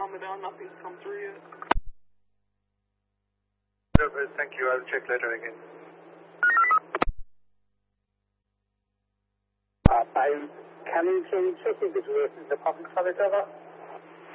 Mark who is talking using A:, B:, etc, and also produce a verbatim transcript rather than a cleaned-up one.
A: calm it down. Nothing's come through yet.
B: Thank you. I'll check later again.
C: Uh, by, can you check if it's working the public service over?